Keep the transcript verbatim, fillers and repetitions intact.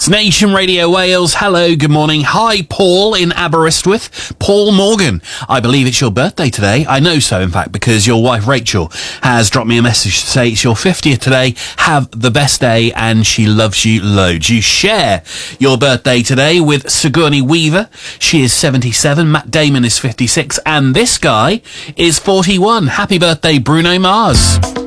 It's Nation Radio Wales. Hello, good morning. Hi, Paul in Aberystwyth. Paul Morgan. I believe it's your birthday today. I know so, in fact, because your wife Rachel has dropped me a message to say it's your fiftieth today. Have the best day, and she loves you loads. You share your birthday today with Sigourney Weaver. She is seventy-seven. Matt Damon is fifty-six. And this guy is forty-one. Happy birthday, Bruno Mars.